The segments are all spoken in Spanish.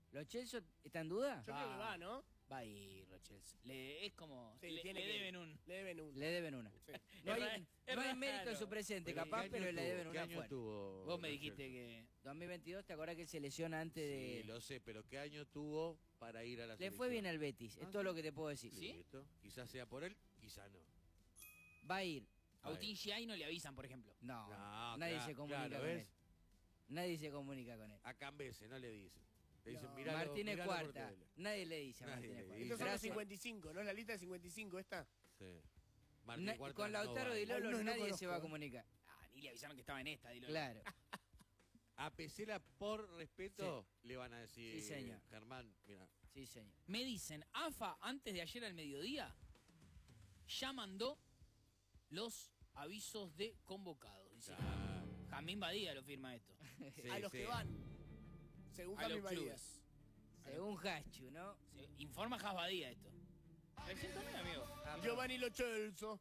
¿Los Chelsea está en duda? Yo creo que va, ¿no? Va a ir los Chelsea. Es como... Sí, le deben un... Le deben un. Le deben una. Sí. No Es hay, ra- no hay es mérito en raro. su presente, Pero capaz, ¿qué pero año le tuvo? deben ¿Qué una año fuerte. tuvo? Vos me los dijiste Chelsea? que... 2022, ¿te acordás que él se lesiona antes de...? Sí, lo sé, pero ¿qué año tuvo para ir a la Le selección? fue bien al Betis, es todo lo que te puedo decir. ¿Sí? Listo. Quizás sea por él, quizás no. Va a ir. A Agustín Giai no le avisan, por ejemplo. No, No, nadie claro, se comunica claro, con ¿ves? él. Nadie se comunica con él. A Cambese no le dicen. Le dicen, No. miralo, Martínez miralo por Cuarta. tele. Nadie le dice a Nadie Martínez le Cuarta. dice. Estos son los Gracias. 55, ¿no? Es la lista de 55 esta. Sí. Martínez Cuarta Con no Lautaro va a Di ir. Lolo No, no nadie conozco, se va a ¿eh? comunicar. Ah, ni le avisaron que estaba en esta, dilo. Claro. A Pesela, por respeto, le van a decir, Sí, señor. Germán, mira, Sí, señor. Me dicen, AFA, antes de ayer al mediodía, ya mandó los avisos de convocados. Dice, Jamín Badía lo firma esto. sí, A los sí. que van. Según A Javi los Badía. clubes. Según Hachu, ¿no? Informa Jas Badía esto. Recién también, amigo. Giovanni Lo Celso.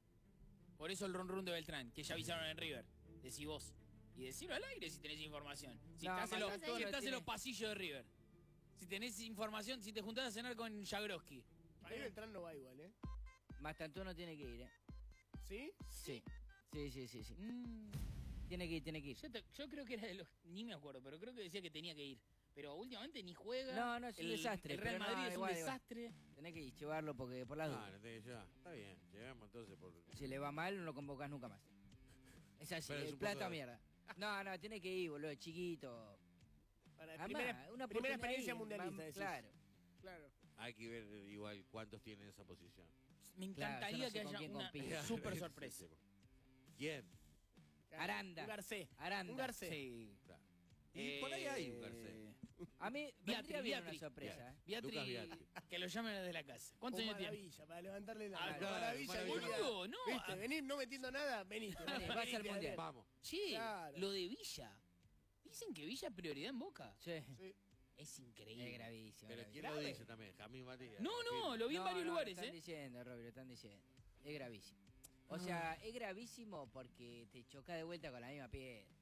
Por eso el run run de Beltrán, que ya avisaron en River. Decí vos. Y decilo al aire si tenés información. Si No, estás, en, más los, todo si no estás en tiene- los pasillos de River. Si tenés información, si te juntás a cenar con Jagroski. Ahí Beltrán no va igual, ¿eh? Mastantuono tiene que ir, ¿eh? ¿Sí? Sí. Sí. Mm, Tiene que ir. yo creo que era de los... Ni me acuerdo, pero creo que decía que tenía que ir. Pero últimamente ni juega. No, es un desastre, El Real pero no, Madrid es igual, un igual. desastre. Tenés que llevarlo porque por las Ah, dudas. no te ya. Está bien, llegamos entonces por... Si le va mal, no lo convocás nunca más. Es así, Pero es es un plata poco- o mierda. No, tiene que ir, boludo, chiquito. Para Además, primera una primera oportunidad experiencia ahí, mundialista, decís. Claro. Claro. Hay que ver igual cuántos tienen esa posición. Me Claro, encantaría yo no sé que con haya quién una compite. super sorpresa. ¿Quién? Aranda. Un Garcés. Aranda. Un Garcés. Sí. Claro. Y por ahí hay un Garcés. A mí vendría bien una sorpresa, ¿eh? Lucas Beatri, Beatri. que lo llamen desde la casa. ¿Cuántos Un años tiene? maravilla, para levantarle la Ah, mano. claro, Maravilla, maravilla. Boludo, no. ¿Viste? Venir no metiendo nada, venite. Vení, vas al mundial. Vamos. Che, Claro. lo de Villa. Dicen que Villa es prioridad en Boca. Sí. Sí. Es increíble. Es gravísimo. Pero gravísimo. ¿quién lo dice también? Jamín Matías. No, lo vi en varios lugares, lo están diciendo, Robbie, lo están diciendo. Es gravísimo. O sea, es gravísimo porque te choca de vuelta con la misma piedra.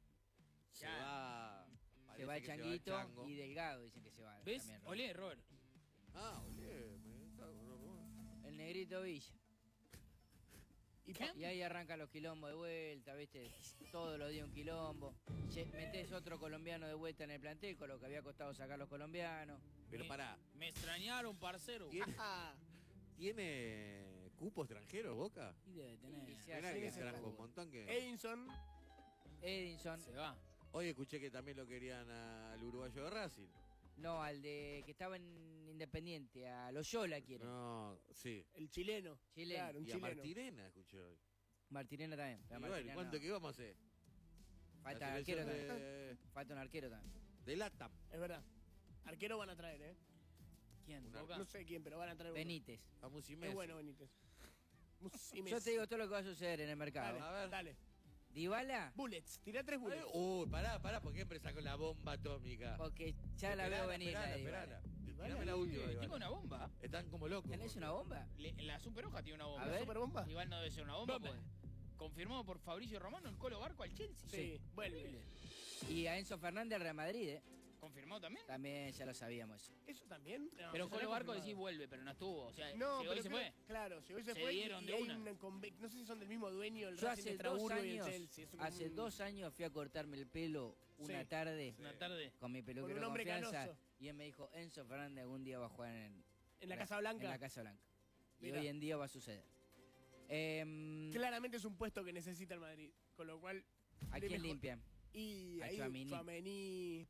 Se va... Se parece va que Changuito Chango. y Delgado dicen que se va. ¿Ves? también, Robbie. Olé, Robert. Ah, olé, me cago, no, El negrito Villa. Y ¿Qué? Y ahí arrancan los quilombos de vuelta, ¿viste? Todos los días un quilombo. Metés otro colombiano de vuelta en el plantel con lo que había costado sacar los colombianos. Pero pará, Me extrañaron, parcero. ¿tiene, Ah, ¿tiene cupo extranjero Boca? Y debe tener. Y se Mirá hace que ese trajo un juego. montón que... Edinson. Edinson. Se va. Hoy escuché que también lo querían al uruguayo de Racing. No, al de que estaba en Independiente, a Loyola quieren. No, sí. El chileno. Chileno. Claro, un Y a chileno. Martirena escuché hoy. Martirena también. Y Pero bueno, Martirena ¿cuánto no. que vamos a hacer? Falta La arquero selección también. Falta un arquero también. de LATAM. Es verdad. Arquero van a traer, ¿eh? ¿Quién? Una- Boca. No sé quién, pero van a traer uno. Benítez. A Musimesi. Es bueno, Benítez. Musimesi. Yo te digo todo lo que va a suceder en el mercado. Dale, A ver. dale. Dybala, Bullets. Tirá 3 bullets. Pará, porque siempre sacó la bomba atómica. porque ya la veo venir. la de Esperala. Dybala. Tirame la última. Tengo Dybala. una bomba. Están como locos. ¿Tenés una bomba? En la super hoja tiene una bomba. A ver. ¿Super bomba? Igual no debe ser una bomba. Bomba. Pues. Confirmado por Fabricio Romano en Colo Barco al Chelsea. Sí, vuelve. Y a Enzo Fernández al Real Madrid, ¿eh? ¿Confirmado también? También ya lo sabíamos eso. ¿Eso también? No, Pero eso Colo no Barco confirmado. decís vuelve, pero no estuvo. O sea, No, llegó y pero se fue. claro, llegó y se Se fue. dieron y de hay una. no sé si son del mismo dueño, el Yo Racing hace de 2 Estrasburgo y el años, Chelsea. Es como hace un- 2 años fui a cortarme el pelo una Sí. tarde Una tarde. con mi peluquero Con un de hombre confianza canoso. y él me dijo, Enzo Fernández algún día va a jugar En la Casa Blanca. En la Casa Blanca. Y Mirá. hoy en día va a suceder. Claramente es un puesto que necesita el Madrid, con lo cual... ¿A le quién mejor- limpian? Y A ahí Tchouaméni. Tchouaméni,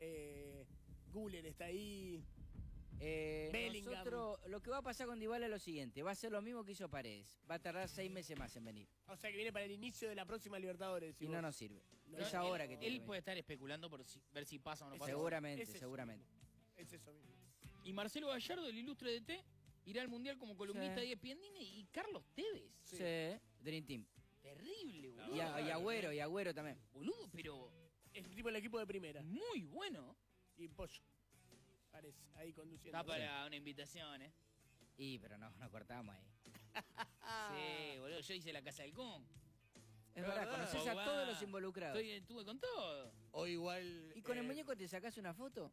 Güler está ahí. Bellingham. Nosotros, lo que va a pasar con Dybala es lo siguiente, va a ser lo mismo que hizo Paredes, va a tardar 6 meses más en venir O sea que viene para el inicio de la próxima Libertadores. y decís no vos. nos sirve. No, Es ahora que Él tiene que puede estar especulando por ver si pasa o no pasa. Seguramente, Es eso seguramente. Es eso mismo. Y Marcelo Gallardo, el ilustre DT, irá al Mundial como columnista Sí. de ESPN y Carlos Tevez. Sí, Dream Team. Terrible, boludo. Y Agüero también. Boludo, pero Es tipo el equipo de primera. muy bueno. Y Pollo. Parece, ahí conduciendo. Está para una invitación, ¿eh? Pero no cortamos ahí. Sí, boludo, yo hice la casa del Kun. Es verdad, conoces a Pogba. todos los involucrados. Estuve con todo. O igual... ¿Y con el muñeco te sacás una foto?